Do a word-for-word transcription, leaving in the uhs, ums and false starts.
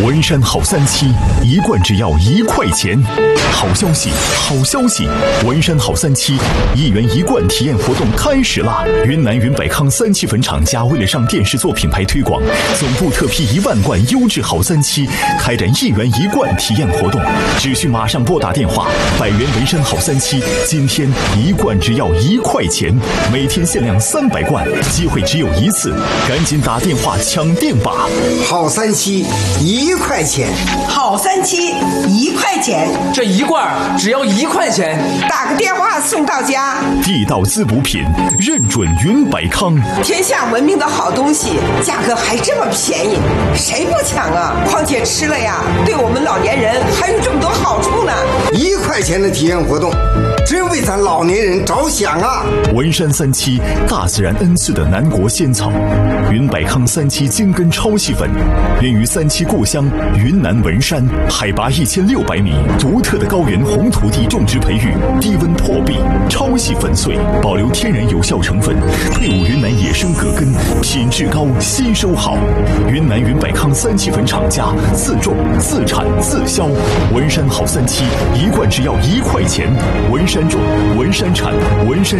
文山好三七，一罐只要一块钱。好消息，好消息！文山好三七一元一罐体验活动开始啦！云南云百康三七粉厂家为了上电视做品牌推广，总部特批一万罐优质好三七，开展一元一罐体验活动。只需马上拨打电话，百元文山好三七，今天一罐只要一块钱，每天限量三百罐，机会只有一次，赶紧打电话抢店吧！ 好三七一块钱， 好三七一块钱， 这一罐只要一块钱， 打个电话送到家。 地道滋补品，认准云百康， 天下闻名的好东西，价格还这么便宜，谁不抢啊？况且吃了呀，对我们老年人还有这么多好处呢。 一块钱的体验活动，真为咱老年人着想啊！ 文山三七，大自然恩赐的南国仙草，云百康三七精根超细粉，源于三七故乡云南文山，海拔一千六百米，独特的高原红土地种植培育，低温破壁，超细粉碎，保留天然有效成分，配伍云南野生葛根，品质高，吸收好。云南云百康三七粉厂家自种自产自销，文山好三七一罐只要一块钱，文山种，文山产，文山。